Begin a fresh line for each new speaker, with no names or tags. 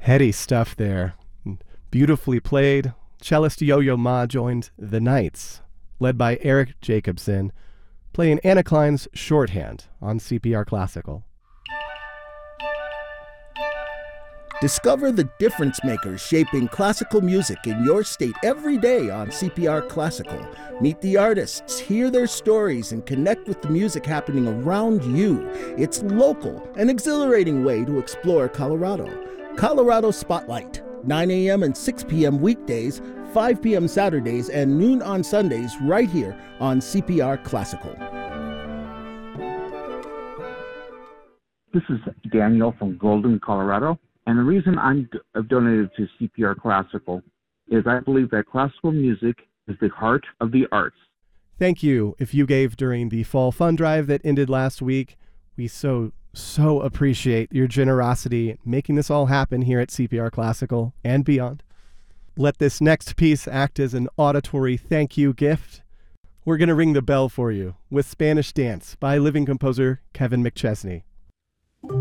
Heady stuff there. Beautifully played. Cellist Yo-Yo Ma joined The Knights, led by Eric Jacobson, playing Anna Klein's Shorthand on CPR Classical.
Discover the difference makers shaping classical music in your state every day on CPR Classical. Meet the artists, hear their stories, and connect with the music happening around you. It's local, an exhilarating way to explore Colorado. Colorado Spotlight, 9 a.m. and 6 p.m. weekdays, 5 p.m. Saturdays, and noon on Sundays right here on CPR Classical.
This is Daniel from Golden, Colorado. And the reason I've donated to CPR Classical is I believe that classical music is the heart of the arts.
Thank you if you gave during the Fall Fund Drive that ended last week. We so appreciate your generosity making this all happen here at CPR Classical and beyond. Let this next piece act as an auditory thank you gift. We're going to ring the bell for you with Spanish Dance by living composer Kevin McChesney.